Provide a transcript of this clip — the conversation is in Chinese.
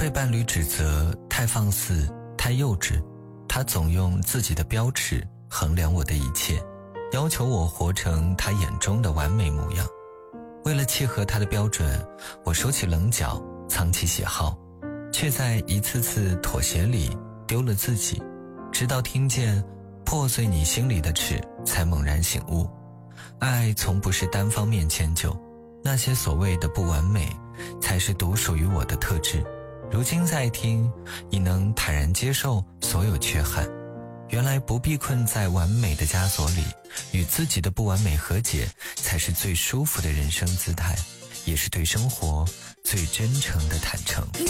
被伴侣指责太放肆、太幼稚，他总用自己的标尺衡量我的一切，要求我活成他眼中的完美模样。为了契合他的标准，我收起棱角，藏起喜好，却在一次次妥协里丢了自己。直到听见破碎你心里的尺，才猛然醒悟，爱从不是单方面迁就，那些所谓的不完美才是独属于我的特质。如今再听，已能坦然接受所有缺憾。原来不必困在完美的枷锁里，与自己的不完美和解，才是最舒服的人生姿态，也是对生活最真诚的坦诚。